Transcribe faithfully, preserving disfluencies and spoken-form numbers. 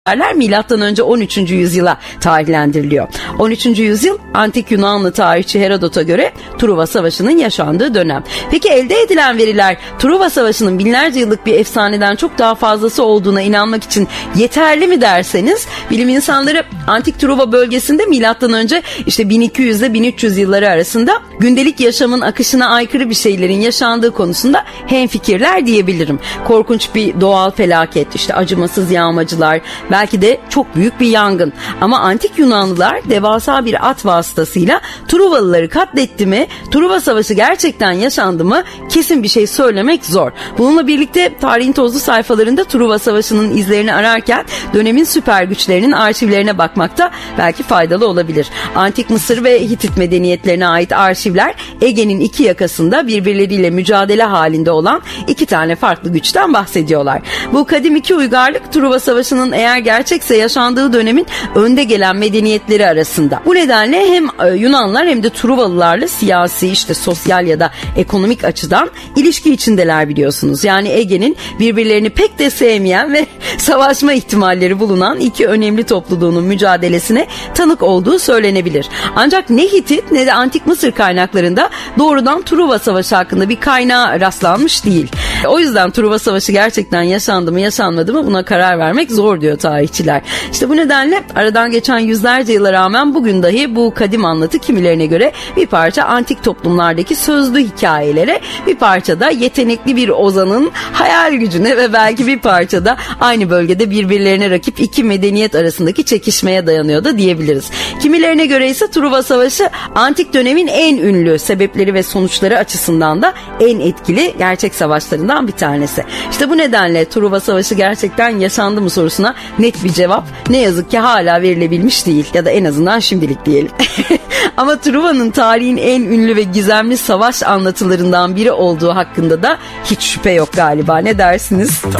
milattan önce on üçüncü yüzyıla tarihlendiriliyor. on üçüncü yüzyıl antik Yunanlı tarihçi Herodot'a göre Truva Savaşı'nın yaşandığı dönem. Peki elde edilen veriler Truva Savaşı'nın binlerce yıllık bir efsaneden çok daha fazlası olduğuna inanmak için yeterli mi derseniz, bilim insanları antik Truva bölgesinde milattan önce işte bin iki yüz ile bin üç yüz yılları arasında gündelik yaşamın akışına aykırı bir şeylerin yaşandığı konusunda hemfikirler diyebilirim. Korkunç bir doğal felaket, işte acımasız yağmacılar, belki de çok büyük bir yangın. Ama antik Yunanlılar devasa bir at vasıtasıyla Truvalıları katletti mi, Truva Savaşı gerçekten yaşandı mı, kesin bir şey söylemek zor. Bununla birlikte tarihin tozlu sayfalarında Truva Savaşı'nın izlerini ararken dönemin süper güçlerinin arşivlerine bakmakta belki faydalı olabilir. Antik Mısır ve Hitit medeniyetlerine ait arşivler Ege'nin iki yakasında birbirleriyle mücadele halinde olan iki tane farklı güçten bahsediyorlar. Bu kadim iki uygarlık Truva Savaşı'nın eğer gerçekse yaşandığı dönemin önde gelen medeniyetleri arasında. Bu nedenle hem Yunanlılar hem de Truvalılarla siyasi, işte sosyal ya da ekonomik açıdan ilişki içindeler biliyorsunuz. Yani Ege'nin birbirlerini pek de sevmeyen ve savaşma ihtimalleri bulunan iki önemli topluluğunun mücadelesine tanık olduğu söylenebilir. Ancak ne Hitit ne de Antik Mısır kaynaklarında doğrudan Truva Savaşı hakkında bir kaynağa rastlanmış değil. O yüzden Truva Savaşı gerçekten yaşandı mı yaşanmadı mı buna karar vermek zor diyor tarihçiler. İşte bu nedenle aradan geçen yüzlerce yıla rağmen bugün dahi bu kadim anlatı kimilerine göre bir parça antik toplumlardaki sözlü hikayelere, bir parça da yetenekli bir ozanın hayal gücüne ve belki bir parça da aynı bölgede birbirlerine rakip iki medeniyet arasındaki çekişmeye dayanıyor da diyebiliriz. Kimilerine göre ise Truva Savaşı antik dönemin en ünlü sebepleri ve sonuçları açısından da en etkili gerçek savaşlarından bir tanesi. İşte bu nedenle Truva Savaşı gerçekten yaşandı mı sorusuna net bir cevap ne yazık ki hala verilebilmiş değil, ya da en azından şimdilik diyelim. Ama Truva'nın tarihin en ünlü ve gizemli savaş anlatılarından biri olduğu hakkında da hiç şüphe yok galiba. Ne dersiniz?